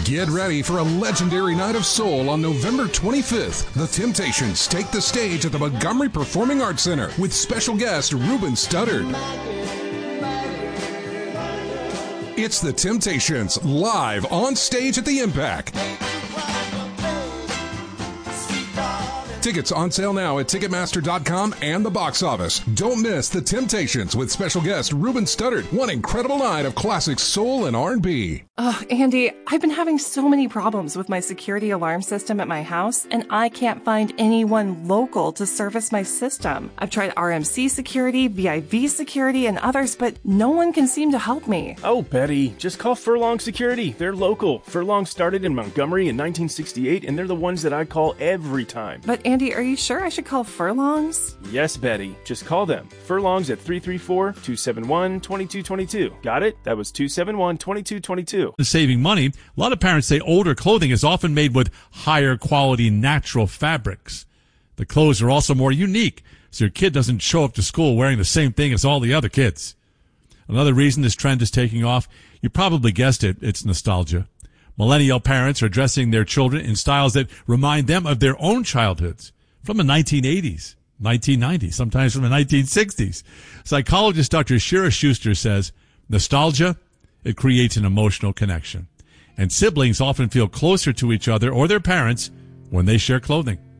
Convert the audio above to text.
Get ready for a legendary night of soul on November 25th. The Temptations take the stage at the Montgomery Performing Arts Center with special guest Ruben Studdard. It's the Temptations live on stage at the Impact. Tickets on sale now at Ticketmaster.com and the box office. Don't miss The Temptations with special guest Ruben Studdard. One incredible night of classic soul and R&B. Andy, I've been having so many problems with my security alarm system at my house, and I can't find anyone local to service my system. I've tried RMC Security, VIV Security, and others, but no one can seem to help me. Oh, Betty, just call Furlong Security. They're local. Furlong started in Montgomery in 1968, and they're the ones that I call every time. But Andy, are you sure I should call Furlongs? Yes, Betty. Just call them. Furlongs at 334-271-2222. Got it? That was 271-2222. Saving money, a lot of parents say older clothing is often made with higher quality natural fabrics. The clothes are also more unique, so your kid doesn't show up to school wearing the same thing as all the other kids. Another reason this trend is taking off, you probably guessed it, it's nostalgia. Millennial parents are dressing their children in styles that remind them of their own childhoods from the 1980s, 1990s, sometimes from the 1960s. Psychologist Dr. Shira Schuster says, nostalgia, it creates an emotional connection. And siblings often feel closer to each other or their parents when they share clothing.